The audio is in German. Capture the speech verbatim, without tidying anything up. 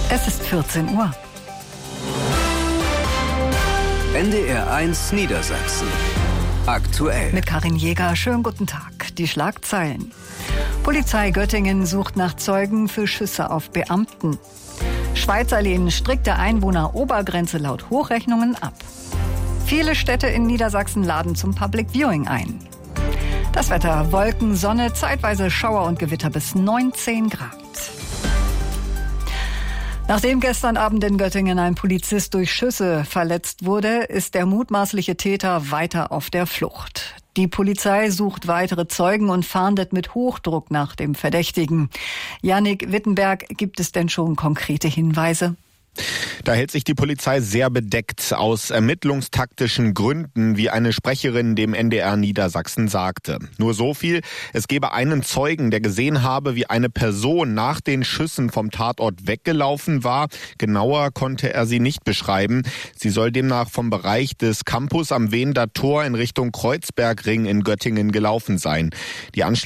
Es ist vierzehn Uhr. N D R eins Niedersachsen. Aktuell. Mit Karin Jäger, schönen guten Tag. Die Schlagzeilen. Polizei Göttingen sucht nach Zeugen für Schüsse auf Beamten. Schweizer lehnen strikte Einwohnerobergrenze laut Hochrechnungen ab. Viele Städte in Niedersachsen laden zum Public Viewing ein. Das Wetter: Wolken, Sonne, zeitweise Schauer und Gewitter bis neunzehn Grad. Nachdem gestern Abend in Göttingen ein Polizist durch Schüsse verletzt wurde, ist der mutmaßliche Täter weiter auf der Flucht. Die Polizei sucht weitere Zeugen und fahndet mit Hochdruck nach dem Verdächtigen. Jannik Wittenberg, gibt es denn schon konkrete Hinweise? Da hält sich die Polizei sehr bedeckt aus ermittlungstaktischen Gründen, wie eine Sprecherin dem N D R Niedersachsen sagte. Nur so viel: Es gebe einen Zeugen, der gesehen habe, wie eine Person nach den Schüssen vom Tatort weggelaufen war. Genauer konnte er sie nicht beschreiben. Sie soll demnach vom Bereich des Campus am Wehender Tor in Richtung Kreuzbergring in Göttingen gelaufen sein. Die